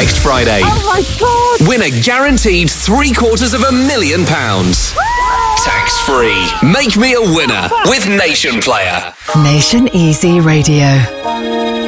Gift Friday. Oh my God! Win a guaranteed £750,000. Tax-free. Make me a winner with Nation Player. Nation Easy Radio.